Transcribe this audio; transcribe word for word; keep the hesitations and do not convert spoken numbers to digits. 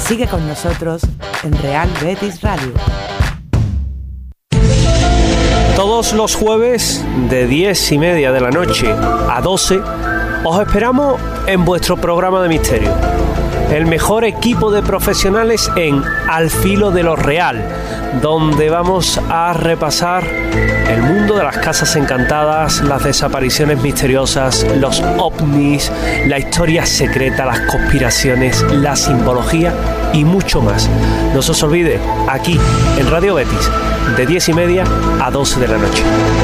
Sigue con nosotros en Real Betis Radio. Todos los jueves de diez y media de la noche a doce os esperamos en vuestro programa de misterio. El mejor equipo de profesionales en Al Filo de lo Real, donde vamos a repasar el mundo de las casas encantadas, las desapariciones misteriosas, los ovnis, la historia secreta, las conspiraciones, la simbología y mucho más. No se os olvide, aquí en Radio Betis, de diez y media a doce de la noche.